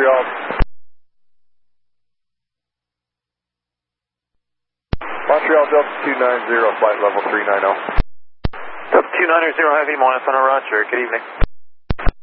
Montreal. Montreal Delta 290, flight level 390. Delta 290 Heavy, Montana, Roger. Good evening.